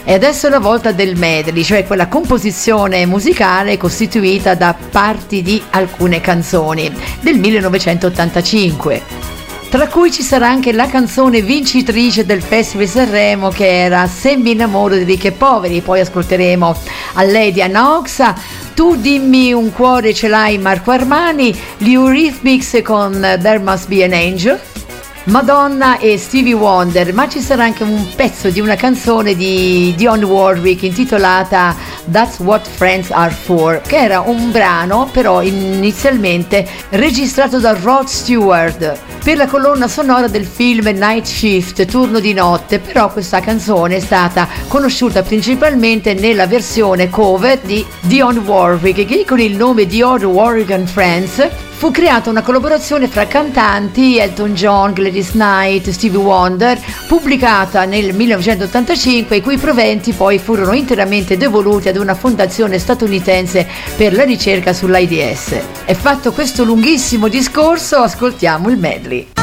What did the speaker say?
E adesso è la volta del medley, cioè quella composizione musicale costituita da parti di alcune canzoni del 1985, tra cui ci sarà anche la canzone vincitrice del Festival Sanremo, che era Se mi innamoro di ricchi e poveri. Poi ascolteremo a Lady Anna Oxa, Tu dimmi un cuore ce l'hai Marco Armani, gli Eurythmics con There Must Be an Angel, Madonna e Stevie Wonder, ma ci sarà anche un pezzo di una canzone di Dionne Warwick intitolata That's What Friends Are For, che era un brano però inizialmente registrato da Rod Stewart per la colonna sonora del film Night Shift, turno di notte, però questa canzone è stata conosciuta principalmente nella versione cover di Dionne Warwick, che con il nome di Odd Warwick and Friends fu creata una collaborazione fra cantanti Elton John, Gladys Knight, Stevie Wonder, pubblicata nel 1985, i cui proventi poi furono interamente devoluti ad una fondazione statunitense per la ricerca sull'AIDS. E fatto questo lunghissimo discorso, ascoltiamo il medley.